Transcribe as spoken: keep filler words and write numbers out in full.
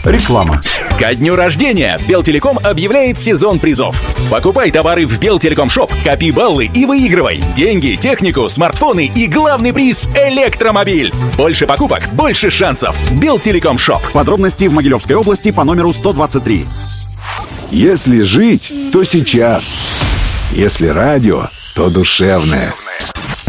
Реклама. Ко дню рождения Белтелеком объявляет сезон призов. Покупай товары в Белтелеком Шоп, копи баллы и выигрывай деньги, технику, смартфоны и главный приз — электромобиль. Больше покупок, больше шансов. Белтелеком Шоп. Подробности в Могилевской области по номеру сто двадцать три. Если жить, то сейчас. Если радио, то душевное.